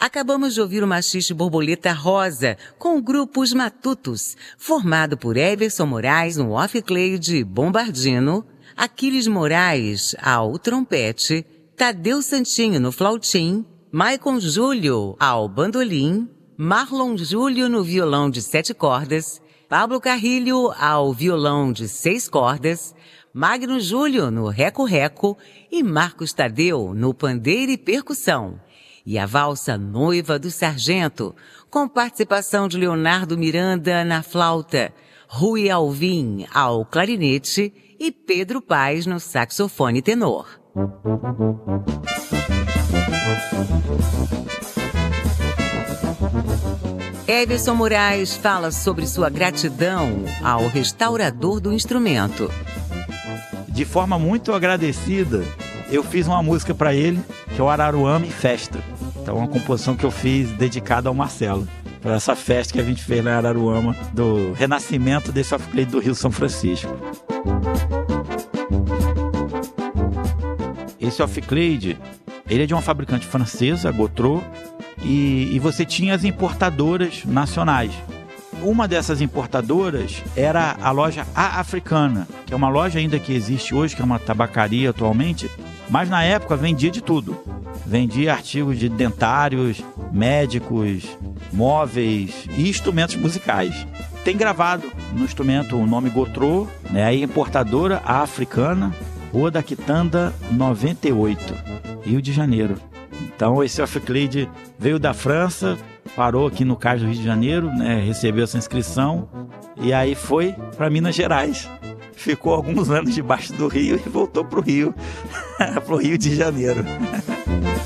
Acabamos de ouvir o Machiste Borboleta Rosa, com o grupo Os Matutos, formado por Everson Moraes no off-clay de bombardino, Aquiles Moraes ao trompete, Tadeu Santinho no flautim, Maicon Júlio ao bandolim, Marlon Júlio no violão de 7 cordas, Pablo Carrilho ao violão de 6 cordas, Magno Júlio no reco-reco e Marcos Tadeu no pandeiro e percussão. E a valsa Noiva do Sargento, com participação de Leonardo Miranda na flauta, Rui Alvim ao clarinete e Pedro Paes no saxofone tenor. Everson Moraes fala sobre sua gratidão ao restaurador do instrumento. De forma muito agradecida, eu fiz uma música para ele, que é o Araruama em Festa. Então, uma composição que eu fiz dedicada ao Marcelo, para essa festa que a gente fez lá em Araruama, do renascimento desse off-clay do Rio São Francisco. Esse off-clay, ele é de uma fabricante francesa, a Gautreau, e você tinha as importadoras nacionais. Uma dessas importadoras era a loja A Africana, que é uma loja ainda que existe hoje, que é uma tabacaria atualmente, mas na época vendia de tudo. Vendia artigos de dentários, médicos, móveis e instrumentos musicais. Tem gravado no instrumento o nome Gautreau, né, a importadora A Africana, Rua da Quitanda 98, Rio de Janeiro. Então esse off-clay veio da França, parou aqui no Cais do Rio de Janeiro, né, recebeu essa inscrição e aí foi para Minas Gerais. Ficou alguns anos debaixo do Rio e voltou para o Rio, para o Rio de Janeiro.